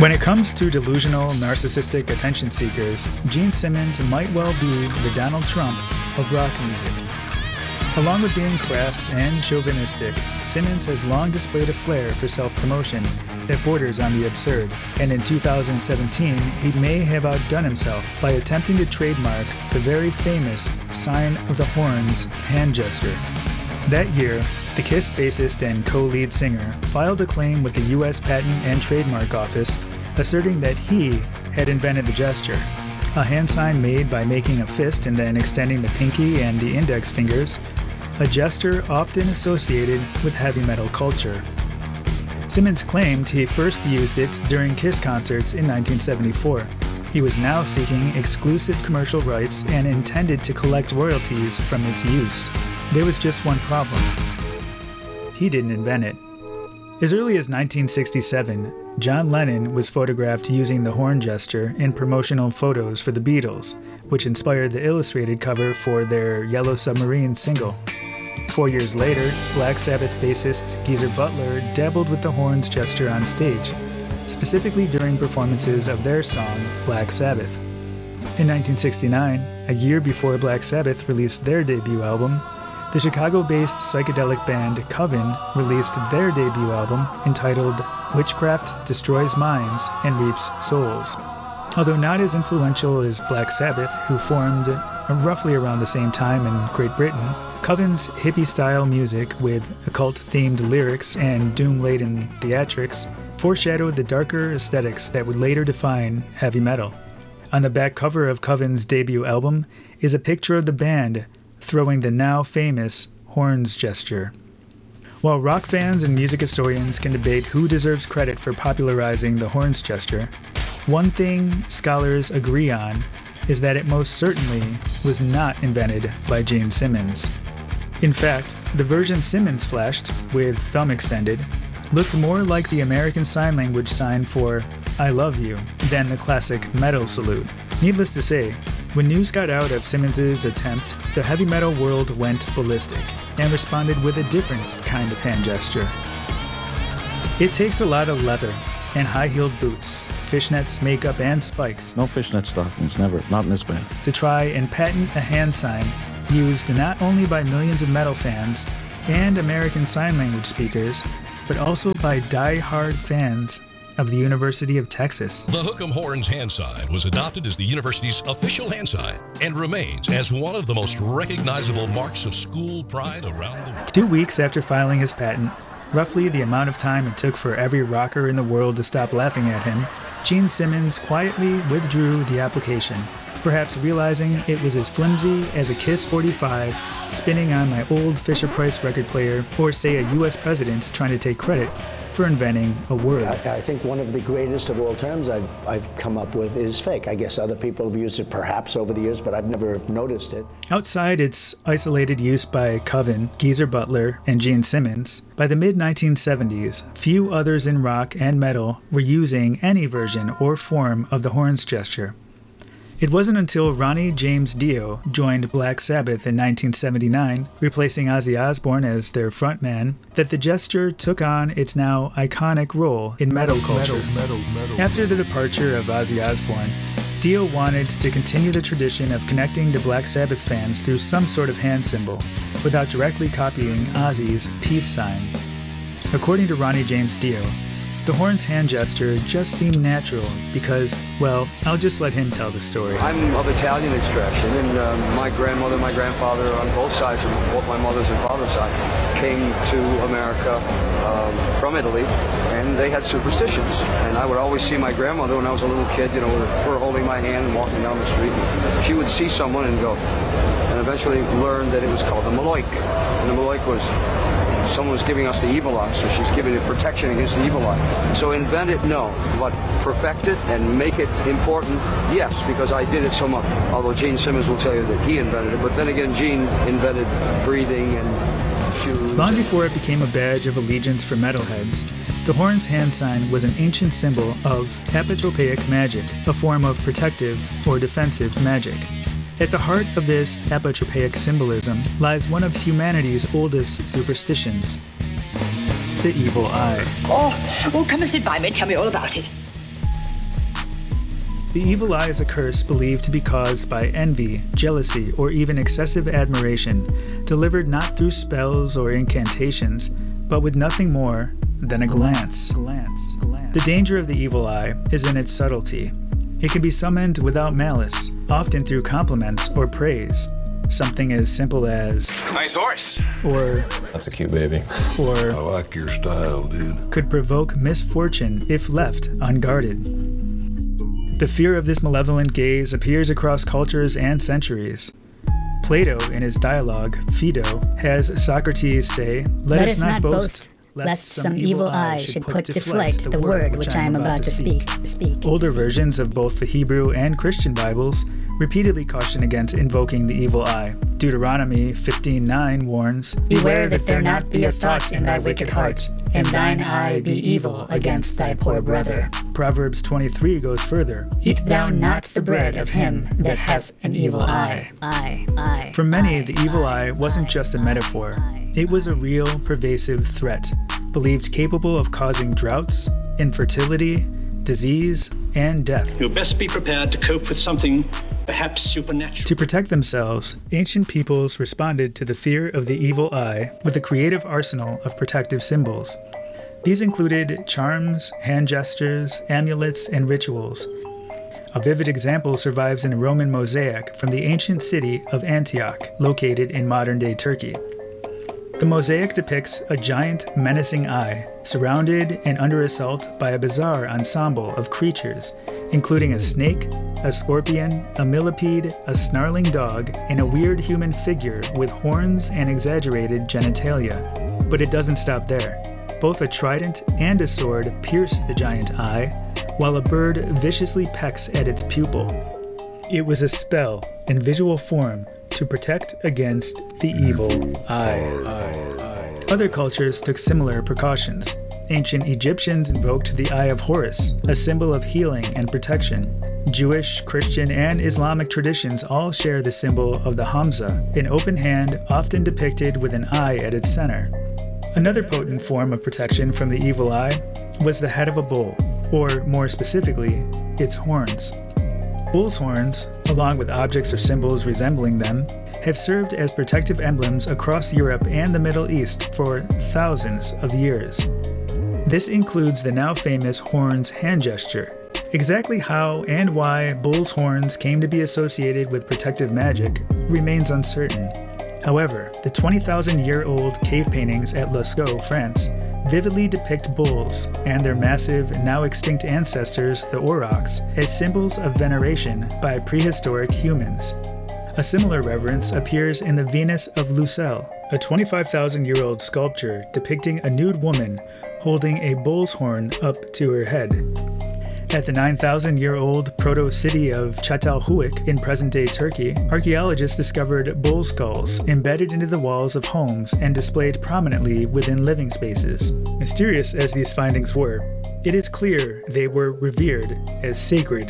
When it comes to delusional, narcissistic attention seekers, Gene Simmons might well be the Donald Trump of rock music. Along with being crass and chauvinistic, Simmons has long displayed a flair for self-promotion that borders on the absurd, and in 2017, he may have outdone himself by attempting to trademark the very famous Sign of the Horns hand gesture. That year, the KISS bassist and co-lead singer filed a claim with the U.S. Patent and Trademark Office, asserting that he had invented the gesture, a hand sign made by making a fist and then extending the pinky and the index fingers, a gesture often associated with heavy metal culture. Simmons claimed he first used it during KISS concerts in 1974. He was now seeking exclusive commercial rights and intended to collect royalties from its use. There was just one problem. He didn't invent it. As early as 1967, John Lennon was photographed using the horn gesture in promotional photos for the Beatles, which inspired the illustrated cover for their Yellow Submarine single. 4 years later, Black Sabbath bassist Geezer Butler dabbled with the horns gesture on stage, specifically during performances of their song Black Sabbath. In 1969, a year before Black Sabbath released their debut album, the Chicago-based psychedelic band Coven released their debut album entitled Witchcraft Destroys Minds and Reaps Souls. Although not as influential as Black Sabbath, who formed roughly around the same time in Great Britain, Coven's hippie-style music with occult-themed lyrics and doom-laden theatrics foreshadowed the darker aesthetics that would later define heavy metal. On the back cover of Coven's debut album is a picture of the band throwing the now famous horns gesture. While rock fans and music historians can debate who deserves credit for popularizing the horns gesture, one thing scholars agree on is that it most certainly was not invented by Gene Simmons. In fact, the version Simmons flashed, with thumb extended, looked more like the American Sign Language sign for I love you than the classic metal salute. Needless to say, when news got out of Simmons' attempt, the heavy metal world went ballistic and responded with a different kind of hand gesture. It takes a lot of leather and high-heeled boots, fishnets, makeup, and spikes. No fishnet stockings, never. Not in this band. To try and patent a hand sign used not only by millions of metal fans and American Sign Language speakers, but also by die-hard fans of the University of Texas. The Hook'em Horns hand sign was adopted as the university's official hand sign and remains as one of the most recognizable marks of school pride around the world. 2 weeks after filing his patent, roughly the amount of time it took for every rocker in the world to stop laughing at him, Gene Simmons quietly withdrew the application, perhaps realizing it was as flimsy as a KISS 45 spinning on my old Fisher-Price record player, or say a US president trying to take credit for inventing a word. I think one of the greatest of all terms I've come up with is fake. I guess other people have used it perhaps over the years, but I've never noticed it. Outside its isolated use by Coven, Geezer Butler, and Gene Simmons, by the mid-1970s, few others in rock and metal were using any version or form of the horns gesture. It wasn't until Ronnie James Dio joined Black Sabbath in 1979, replacing Ozzy Osbourne as their frontman, that the gesture took on its now iconic role in metal culture. After the departure of Ozzy Osbourne, Dio wanted to continue the tradition of connecting to Black Sabbath fans through some sort of hand symbol, without directly copying Ozzy's peace sign. According to Ronnie James Dio, the horns hand gesture just seemed natural because, well, I'll just let him tell the story. I'm of Italian extraction, and my grandmother, my grandfather on both sides of both my mother's and father's side came to America from Italy, and they had superstitions. And I would always see my grandmother when I was a little kid, with her holding my hand and walking down the street. She would see someone and go, and eventually learned that it was called the Maloik. And the Maloik was someone was giving us the evil eye, so she's giving it protection against the evil eye. So invent it, no, but perfect it and make it important, yes, because I did it so much. Although Gene Simmons will tell you that he invented it, but then again, Gene invented breathing and shoes. Long before it became a badge of allegiance for metalheads, the horns hand sign was an ancient symbol of apotropaic magic, a form of protective or defensive magic. At the heart of this apotropaic symbolism lies one of humanity's oldest superstitions, the evil eye. Oh, come and sit by me and tell me all about it. The evil eye is a curse believed to be caused by envy, jealousy, or even excessive admiration, delivered not through spells or incantations, but with nothing more than a glance. The danger of the evil eye is in its subtlety. It can be summoned without malice, often through compliments or praise. Something as simple as, "Nice horse," or, "That's a cute baby," or, "I like your style, dude," could provoke misfortune if left unguarded. The fear of this malevolent gaze appears across cultures and centuries. Plato, in his dialogue, Phaedo, has Socrates say, Let us not boast, lest some evil eye should put to flight the word which I am about to speak. Older versions of both the Hebrew and Christian Bibles repeatedly caution against invoking the evil eye. Deuteronomy 15:9 warns, Beware that there not be a thought in thy wicked heart, and thine eye be evil against thy poor brother. Proverbs 23 goes further, Eat thou not the bread of him that hath an evil eye. For many, the evil eye wasn't just a metaphor. It was a real, pervasive threat, believed capable of causing droughts, infertility, disease, and death. You'll best be prepared to cope with something perhaps supernatural. To protect themselves, ancient peoples responded to the fear of the evil eye with a creative arsenal of protective symbols. These included charms, hand gestures, amulets, and rituals. A vivid example survives in a Roman mosaic from the ancient city of Antioch, located in modern-day Turkey. The mosaic depicts a giant, menacing eye, surrounded and under assault by a bizarre ensemble of creatures, including a snake, a scorpion, a millipede, a snarling dog, and a weird human figure with horns and exaggerated genitalia. But it doesn't stop there. Both a trident and a sword pierce the giant eye, while a bird viciously pecks at its pupil. It was a spell in visual form to protect against the evil eye. Other cultures took similar precautions. Ancient Egyptians invoked the Eye of Horus, a symbol of healing and protection. Jewish, Christian, and Islamic traditions all share the symbol of the Hamza, an open hand often depicted with an eye at its center. Another potent form of protection from the evil eye was the head of a bull, or more specifically, its horns. Bull's horns, along with objects or symbols resembling them, have served as protective emblems across Europe and the Middle East for thousands of years. This includes the now famous horns hand gesture. Exactly how and why bull's horns came to be associated with protective magic remains uncertain. However, the 20,000-year-old cave paintings at Lascaux, France, vividly depict bulls and their massive, now extinct ancestors, the aurochs, as symbols of veneration by prehistoric humans. A similar reverence appears in the Venus of Lucelle, a 25,000-year-old sculpture depicting a nude woman holding a bull's horn up to her head. At the 9,000-year-old proto-city of Çatalhöyük in present-day Turkey, archaeologists discovered bull skulls embedded into the walls of homes and displayed prominently within living spaces. Mysterious as these findings were, it is clear they were revered as sacred.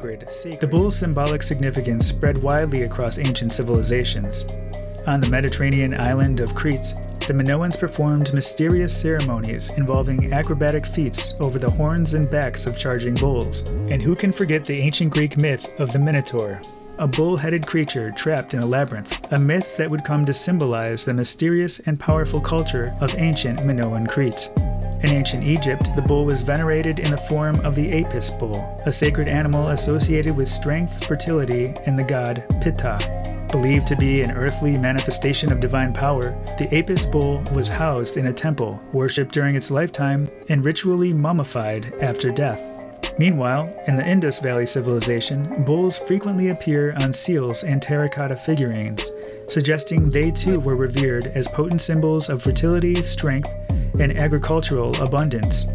The bull's symbolic significance spread widely across ancient civilizations. On the Mediterranean island of Crete, the Minoans performed mysterious ceremonies involving acrobatic feats over the horns and backs of charging bulls. And who can forget the ancient Greek myth of the Minotaur, a bull-headed creature trapped in a labyrinth, a myth that would come to symbolize the mysterious and powerful culture of ancient Minoan Crete. In ancient Egypt, the bull was venerated in the form of the Apis bull, a sacred animal associated with strength, fertility, and the god Pitta. Believed to be an earthly manifestation of divine power, the Apis bull was housed in a temple, worshipped during its lifetime, and ritually mummified after death. Meanwhile, in the Indus Valley civilization, bulls frequently appear on seals and terracotta figurines, suggesting they too were revered as potent symbols of fertility, strength, and agricultural abundance.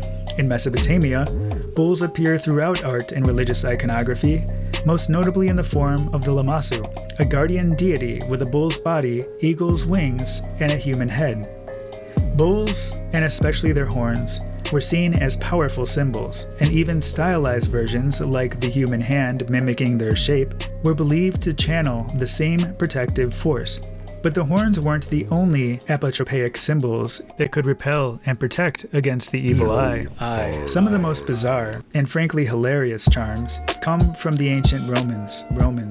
In Mesopotamia, bulls appear throughout art and religious iconography, most notably in the form of the Lamassu, a guardian deity with a bull's body, eagle's wings, and a human head. Bulls, and especially their horns, were seen as powerful symbols, and even stylized versions, like the human hand mimicking their shape, were believed to channel the same protective force. But the horns weren't the only apotropaic symbols that could repel and protect against the evil eye. Some of the most bizarre and frankly hilarious charms come from the ancient Romans.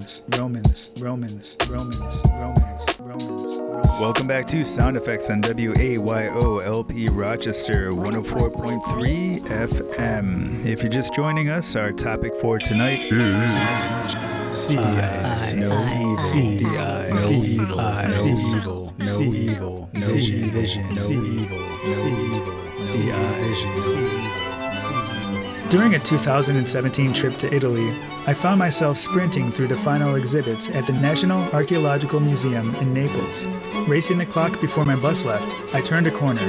Welcome back to Sound Effects on WAYO-LP Rochester 104.3 FM. If you're just joining us, our topic for tonight is see eyes, no evil, see the eyes, no evil, see evil, no vision, no evil, see evil, see eyes. During a 2017 trip to Italy, I found myself sprinting through the final exhibits at the National Archaeological Museum in Naples. Racing the clock before my bus left, I turned a corner,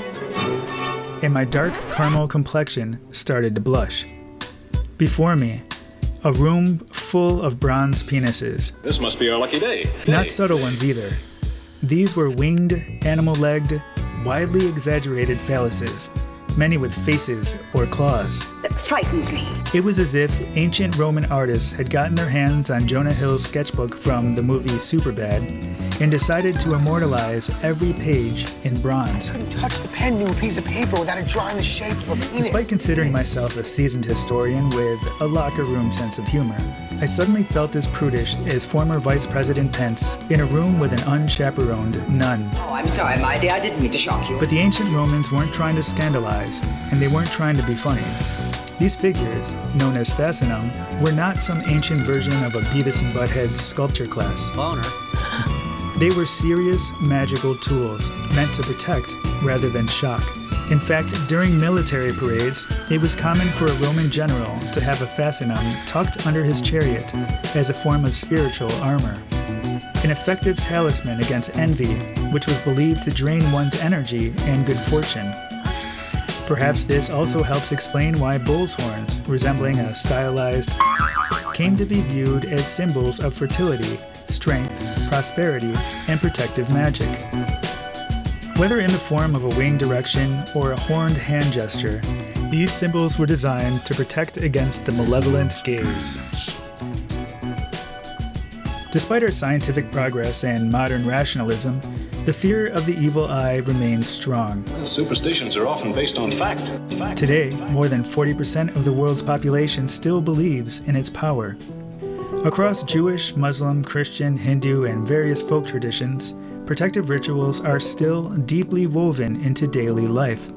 and my dark caramel complexion started to blush. Before me, a room full of bronze penises. This must be our lucky day. Not subtle ones either. These were winged, animal-legged, widely exaggerated phalluses, many with faces or claws. That frightens me. It was as if ancient Roman artists had gotten their hands on Jonah Hill's sketchbook from the movie Superbad and decided to immortalize every page in bronze. I couldn't touch the pen to a piece of paper without it drawing the shape of a penis. Despite considering myself a seasoned historian with a locker room sense of humor, I suddenly felt as prudish as former Vice President Pence in a room with an unchaperoned nun. Oh, I'm sorry, my dear. I didn't mean to shock you. But the ancient Romans weren't trying to scandalize, and they weren't trying to be funny. These figures, known as fascinum, were not some ancient version of a Beavis and Butthead sculpture class. Boner. They were serious magical tools meant to protect rather than shock. In fact, during military parades, it was common for a Roman general to have a fascinum tucked under his chariot as a form of spiritual armor. An effective talisman against envy, which was believed to drain one's energy and good fortune. Perhaps this also helps explain why bull's horns, resembling a stylized, came to be viewed as symbols of fertility, strength, prosperity, and protective magic. Whether in the form of a winged erection or a horned hand gesture, these symbols were designed to protect against the malevolent gaze. Despite our scientific progress and modern rationalism, the fear of the evil eye remains strong. Well, superstitions are often based on fact. Today, more than 40% of the world's population still believes in its power. Across Jewish, Muslim, Christian, Hindu, and various folk traditions, protective rituals are still deeply woven into daily life.